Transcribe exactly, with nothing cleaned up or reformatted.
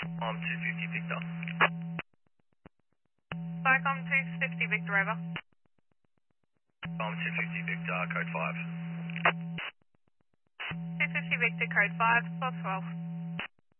I'm two fifty Victor. Cycom two fifty Victor over. I'm two fifty Victor, code five. two fifty Victor code five, plus twelve.